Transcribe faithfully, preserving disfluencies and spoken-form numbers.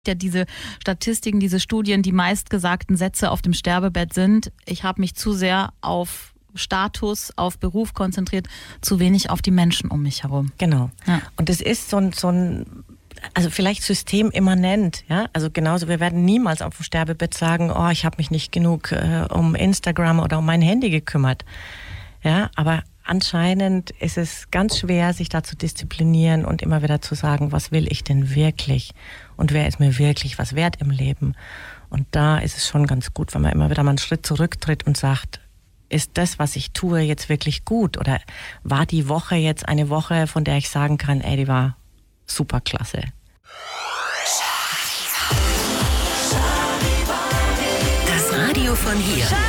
Ja, diese Statistiken, diese Studien, die meistgesagten Sätze auf dem Sterbebett sind: Ich habe mich zu sehr auf Status, auf Beruf konzentriert, zu wenig auf die Menschen um mich herum. Genau. Ja. Und das ist so ein, so ein, also vielleicht systemimmanent, ja. Also genauso, wir werden niemals auf dem Sterbebett sagen, oh, ich habe mich nicht genug äh, um Instagram oder um mein Handy gekümmert. Ja, aber anscheinend ist es ganz schwer, sich da zu disziplinieren und immer wieder zu sagen, was will ich denn wirklich? Und wer ist mir wirklich was wert im Leben? Und da ist es schon ganz gut, wenn man immer wieder mal einen Schritt zurücktritt und sagt, ist das, was ich tue, jetzt wirklich gut? Oder war die Woche jetzt eine Woche, von der ich sagen kann, ey, die war super klasse? Das Radio von hier.